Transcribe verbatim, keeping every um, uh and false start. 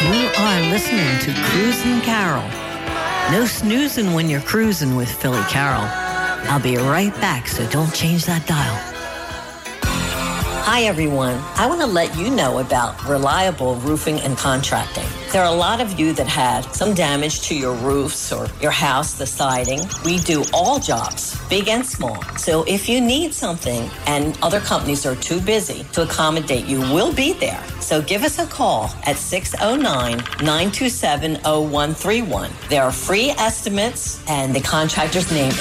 You are listening to Cruisin' Carol. No snoozing when you're cruising with Philly Carroll. I'll be right back, so don't change that dial. Hi, everyone. I want to let you know about Reliable Roofing and Contracting. There are a lot of you that had some damage to your roofs or your house, the siding. We do all jobs, big and small. So if you need something and other companies are too busy to accommodate you, we'll be there. So give us a call at six oh nine, nine two seven, oh one three one. There are free estimates, and the contractor's name